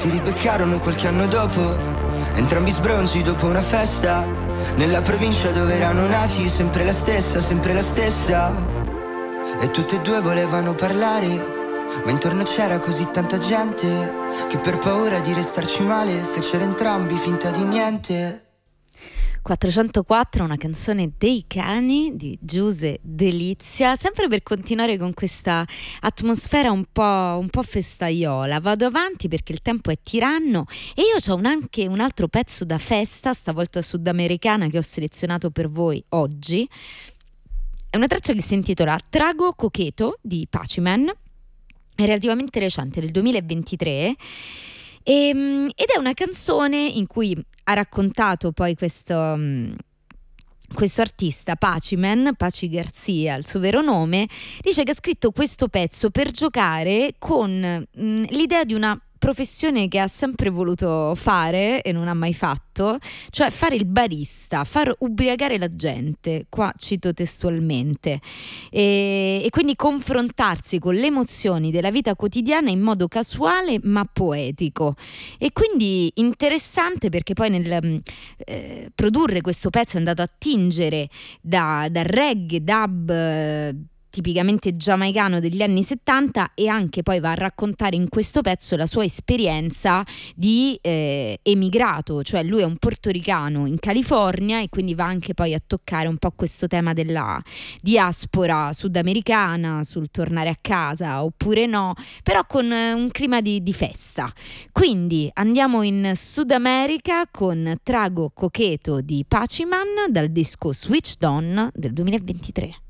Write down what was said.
si ribeccarono qualche anno dopo, entrambi sbronzi dopo una festa, nella provincia dove erano nati, sempre la stessa, sempre la stessa. E tutte e due volevano parlare, ma intorno c'era così tanta gente che per paura di restarci male fecero entrambi finta di niente. 404, una canzone dei Cani di Giuse Delizia, sempre per continuare con questa atmosfera un po' festaiola. Vado avanti perché il tempo è tiranno e io ho anche un altro pezzo da festa, stavolta sudamericana, che ho selezionato per voi oggi. È una traccia che si intitola Trago Coqueto di Paciman, è relativamente recente, del 2023, ed è una canzone in cui ha raccontato poi questo artista, Paciman, Paci Garcia, il suo vero nome, dice che ha scritto questo pezzo per giocare con l'idea di una professione che ha sempre voluto fare e non ha mai fatto, cioè fare il barista, far ubriacare la gente, qua cito testualmente, e quindi confrontarsi con le emozioni della vita quotidiana in modo casuale ma poetico. E quindi interessante perché poi nel produrre questo pezzo è andato a tingere dal reggae, dub, tipicamente giamaicano degli anni 70, e anche poi va a raccontare in questo pezzo la sua esperienza di emigrato, cioè lui è un portoricano in California e quindi va anche poi a toccare un po' questo tema della diaspora sudamericana, sul tornare a casa oppure no, però con un clima di festa. Quindi andiamo in Sud America con Trago Coqueto di Paciman dal disco Switched On del 2023.